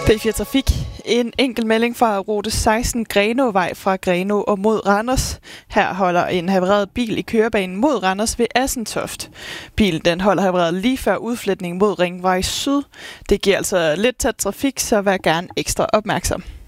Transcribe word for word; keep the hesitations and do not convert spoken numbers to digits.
P fire Trafik. En enkelt melding fra rute seksten Grenåvej fra Grenå og mod Randers. Her holder en havareret bil i kørebanen mod Randers ved Assentoft. Bilen den holder havareret lige før udfletning mod Ringvej Syd. Det giver altså lidt tæt trafik, så vær gerne ekstra opmærksom.